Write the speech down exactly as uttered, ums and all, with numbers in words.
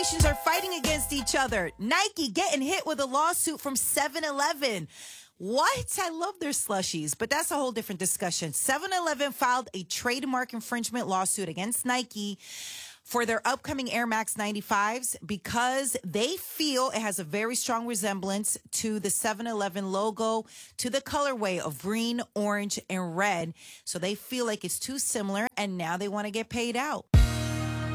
corporations are fighting against each other. Nike getting hit with a lawsuit from seven eleven. What? I love their slushies, but that's a whole different discussion. seven eleven filed a trademark infringement lawsuit against Nike for their upcoming Air Max ninety-fives because they feel it has a very strong resemblance to the seven eleven logo, to the colorway of green, orange, and red. So they feel like it's too similar, and now they want to get paid out.